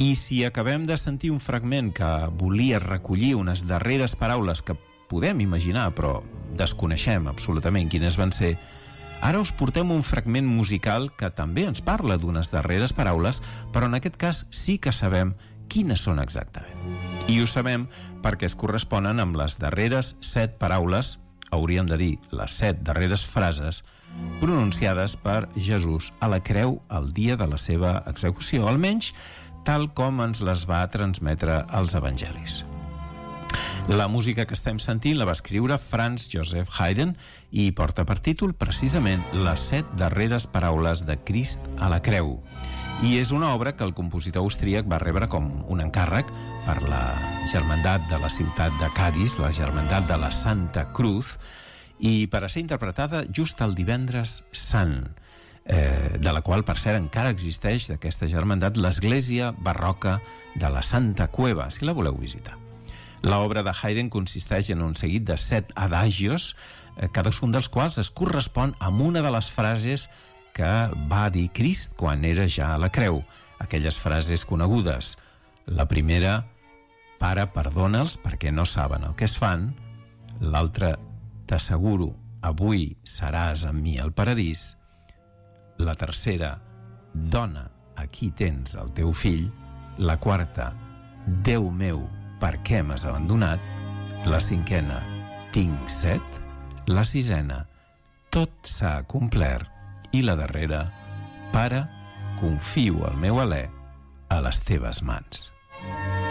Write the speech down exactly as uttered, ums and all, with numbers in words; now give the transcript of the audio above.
I si acabem de sentir un fragment que volia recollir unes darreres paraules que podem imaginar, però desconeixem absolutament quines van ser, ara us portem un fragment musical que també ens parla d'unes darreres paraules, però en aquest cas sí que sabem quines són exactament. I ho sabem perquè es corresponen amb les darreres set paraules, hauríem de dir les set darreres frases, pronunciades per Jesús a la creu el dia de la seva execució, almenys tal com ens les va transmetre als evangelis. La música que estem sentint la va escriure Franz Joseph Haydn i porta per títol precisament les set darreres paraules de Crist a la creu. I és una obra que el compositor austríac va rebre com un encàrrec per la germandat de la ciutat de Cadis, la germandat de la Santa Cruz, i per a ser interpretada just el divendres sant, eh, de la qual, per cert, encara existeix d'aquesta germandat l'església barroca de la Santa Cueva, si la voleu visitar. L'obra de Haydn consisteix en un seguit de set adagios, eh, cadascun dels quals es correspon amb una de les frases que va dir Crist quan era ja a la creu, aquelles frases conegudes. La primera, Pare, perdona'ls perquè no saben el que es fan. L'altra, t'asseguro, avui seràs amb mi al paradís. La tercera, dona, aquí tens el teu fill. La quarta, Déu meu, per què m'has abandonat? La cinquena, tinc set. La sisena, tot s'ha complert. I la darrera, Pare, confio el meu alè a les teves mans.